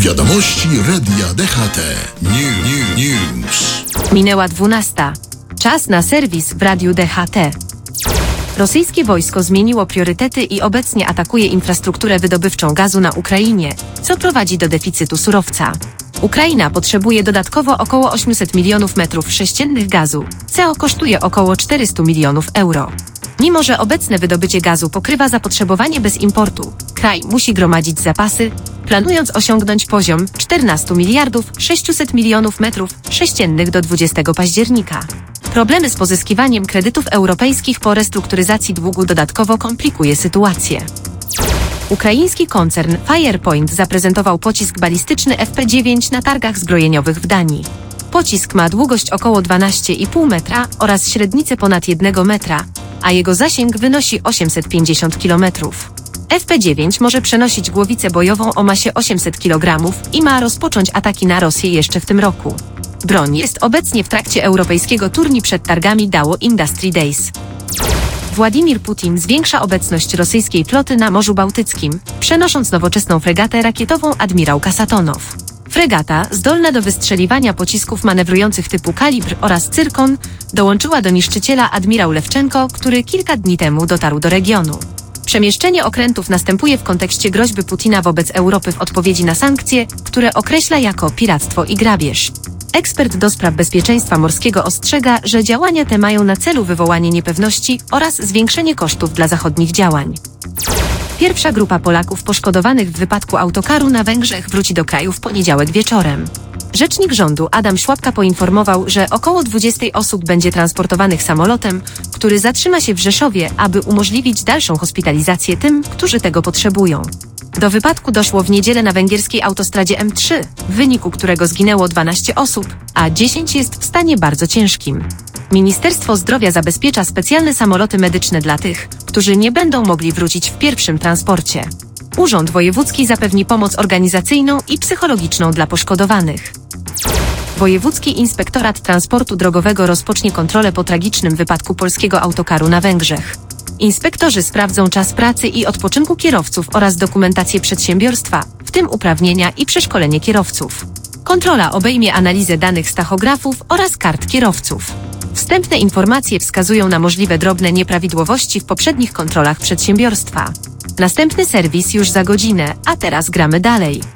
Wiadomości Radia DHT. News. Minęła 12. Czas na serwis w Radiu DHT. Rosyjskie wojsko zmieniło priorytety i obecnie atakuje infrastrukturę wydobywczą gazu na Ukrainie, co prowadzi do deficytu surowca. Ukraina potrzebuje dodatkowo około 800 milionów metrów sześciennych gazu, co kosztuje około 400 milionów euro. Mimo że obecne wydobycie gazu pokrywa zapotrzebowanie bez importu, kraj musi gromadzić zapasy, planując osiągnąć poziom 14 miliardów 600 milionów metrów sześciennych do 20 października. Problemy z pozyskiwaniem kredytów europejskich po restrukturyzacji długu dodatkowo komplikuje sytuację. Ukraiński koncern Firepoint zaprezentował pocisk balistyczny FP9 na targach zbrojeniowych w Danii. Pocisk ma długość około 12,5 metra oraz średnicę ponad 1 metra, a jego zasięg wynosi 850 km. FP9 może przenosić głowicę bojową o masie 800 kg i ma rozpocząć ataki na Rosję jeszcze w tym roku. Broń jest obecnie w trakcie europejskiego turnieju przed targami DAO Industry Days. Władimir Putin zwiększa obecność rosyjskiej floty na Morzu Bałtyckim, przenosząc nowoczesną fregatę rakietową Admirał Kasatonow. Fregata, zdolna do wystrzeliwania pocisków manewrujących typu Kalibr oraz Cyrkon, dołączyła do niszczyciela Admirał Lewczenko, który kilka dni temu dotarł do regionu. Przemieszczenie okrętów następuje w kontekście groźby Putina wobec Europy w odpowiedzi na sankcje, które określa jako piractwo i grabież. Ekspert do spraw bezpieczeństwa morskiego ostrzega, że działania te mają na celu wywołanie niepewności oraz zwiększenie kosztów dla zachodnich działań. Pierwsza grupa Polaków poszkodowanych w wypadku autokaru na Węgrzech wróci do kraju w poniedziałek wieczorem. Rzecznik rządu Adam Szłapka poinformował, że około 20 osób będzie transportowanych samolotem, który zatrzyma się w Rzeszowie, aby umożliwić dalszą hospitalizację tym, którzy tego potrzebują. Do wypadku doszło w niedzielę na węgierskiej autostradzie M3, w wyniku którego zginęło 12 osób, a 10 jest w stanie bardzo ciężkim. Ministerstwo Zdrowia zabezpiecza specjalne samoloty medyczne dla tych, którzy nie będą mogli wrócić w pierwszym transporcie. Urząd Wojewódzki zapewni pomoc organizacyjną i psychologiczną dla poszkodowanych. Wojewódzki Inspektorat Transportu Drogowego rozpocznie kontrolę po tragicznym wypadku polskiego autokaru na Węgrzech. Inspektorzy sprawdzą czas pracy i odpoczynku kierowców oraz dokumentację przedsiębiorstwa, w tym uprawnienia i przeszkolenie kierowców. Kontrola obejmie analizę danych z tachografów oraz kart kierowców. Wstępne informacje wskazują na możliwe drobne nieprawidłowości w poprzednich kontrolach przedsiębiorstwa. Następny serwis już za godzinę, a teraz gramy dalej.